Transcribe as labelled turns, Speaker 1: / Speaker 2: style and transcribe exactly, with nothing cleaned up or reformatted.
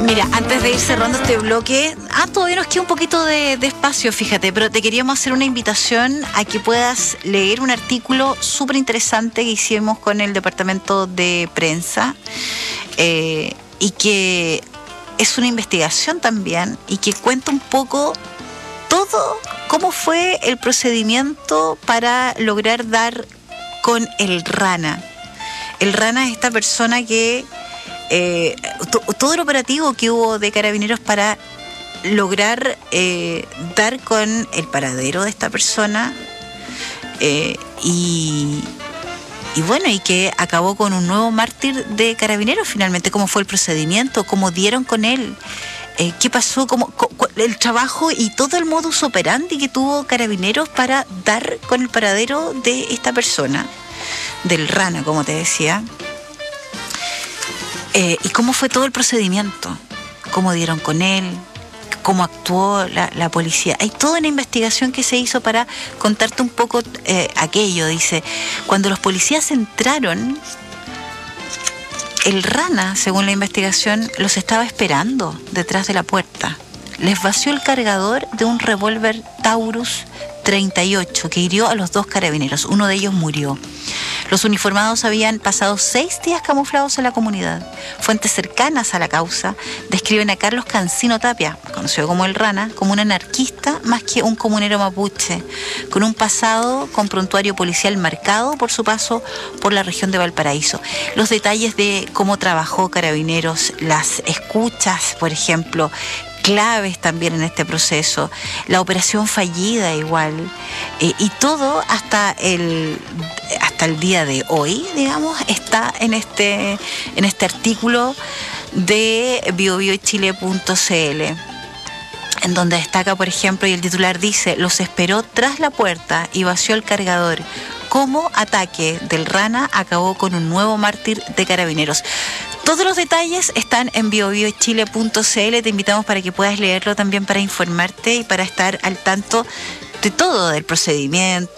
Speaker 1: Mira, antes de ir cerrando este bloque, ah, todavía nos queda un poquito de, de espacio, fíjate, pero te queríamos hacer una invitación a que puedas leer un artículo súper interesante que hicimos con el departamento de prensa eh, y que es una investigación también y que cuenta un poco todo cómo fue el procedimiento para lograr dar con el Rana. El Rana es esta persona que Eh, to, todo el operativo que hubo de Carabineros para lograr eh, dar con el paradero de esta persona eh, y, y bueno, y que acabó con un nuevo mártir de Carabineros finalmente. ¿Cómo fue el procedimiento? ¿Cómo dieron con él? Eh, ¿Qué pasó? ¿Cómo, co, el trabajo y todo el modus operandi que tuvo Carabineros para dar con el paradero de esta persona, del Rana, como te decía? Eh, ¿Y cómo fue todo el procedimiento? ¿Cómo dieron con él? ¿Cómo actuó la, la policía? Hay toda una investigación que se hizo para contarte un poco eh, aquello. Dice, cuando los policías entraron, el Rana, según la investigación, los estaba esperando detrás de la puerta. Les vació el cargador de un revólver Taurus treinta y ocho que hirió a los dos carabineros. Uno de ellos murió. Los uniformados habían pasado seis días camuflados en la comunidad. Fuentes cercanas a la causa describen a Carlos Cancino Tapia, conocido como el Rana, como un anarquista más que un comunero mapuche, con un pasado con prontuario policial marcado por su paso por la región de Valparaíso. Los detalles de cómo trabajó Carabineros, las escuchas, por ejemplo, claves también en este proceso, la operación fallida igual, eh, y todo hasta el hasta el día de hoy, digamos, está en este en este artículo de bio bio chile punto c l, en donde destaca, por ejemplo, y el titular dice: los esperó tras la puerta y vació el cargador. Cómo ataque del Rana acabó con un nuevo mártir de Carabineros. Todos los detalles están en bio bio chile punto c l. Te invitamos para que puedas leerlo también, para informarte y para estar al tanto de todo, del procedimiento,